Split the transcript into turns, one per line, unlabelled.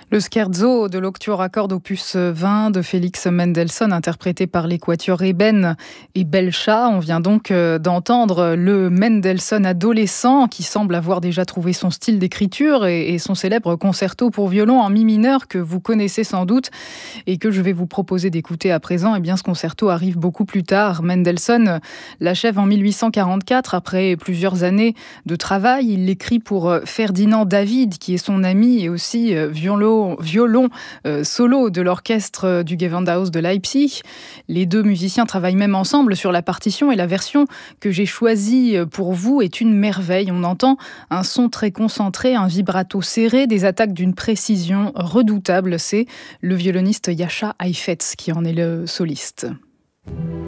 Le scherzo de l'Octuor à cordes opus 20 de Félix Mendelssohn, interprété par les quatuors Eben et Belcha. On vient donc d'entendre le Mendelssohn adolescent qui semble avoir déjà trouvé son style d'écriture et son célèbre concerto pour violon en mi mineur que vous connaissez sans doute et que je vais vous proposer d'écouter à présent. Eh bien, ce concerto arrive beaucoup plus tard. Mendelssohn l'achève en 1844 après plusieurs années de travail. Il l'écrit pour Ferdinand David, qui est son ami et aussi violon solo de l'orchestre du Gewandhaus de Leipzig. Les deux musiciens travaillent même ensemble sur la partition et la version que j'ai choisie pour vous est une merveille. On entend un son très concentré, un vibrato serré, des attaques d'une précision redoutable. C'est le violoniste Jascha Heifetz qui en est le soliste.